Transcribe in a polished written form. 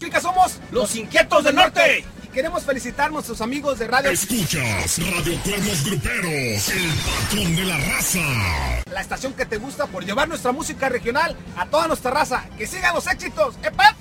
República somos los Inquietos del Norte. Y queremos felicitar a nuestros amigos de radio. Escuchas Radio Cuernos Gruperos, el patrón de la raza. La estación que te gusta por llevar nuestra música regional a toda nuestra raza. ¡Que sigan los éxitos! ¡Epa!